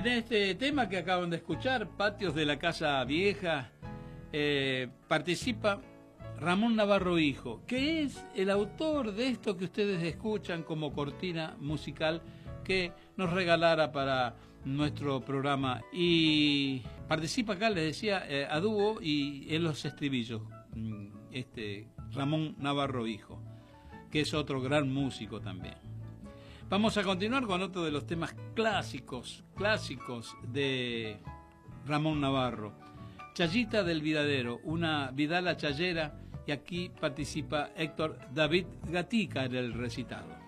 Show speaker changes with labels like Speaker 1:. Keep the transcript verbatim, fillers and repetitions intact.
Speaker 1: En este tema que acaban de escuchar, Patios de la Casa Vieja, eh, participa Ramón Navarro Hijo, que es el autor de esto que ustedes escuchan como cortina musical que nos regalara para nuestro programa. Y participa acá, les decía, eh, a dúo y en los estribillos, este Ramón Navarro Hijo, que es otro gran músico también. Vamos a continuar con otro de los temas clásicos, clásicos de Ramón Navarro. Chayita del Vidadero, una vidala chayera, y aquí participa Héctor David Gatica en el recitado.